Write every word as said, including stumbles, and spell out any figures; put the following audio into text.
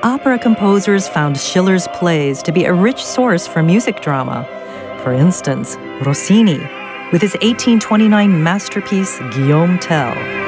opera composers found Schiller's plays to be a rich source for music drama. For instance, Rossini, with his eighteen twenty-nine masterpiece Guillaume Tell.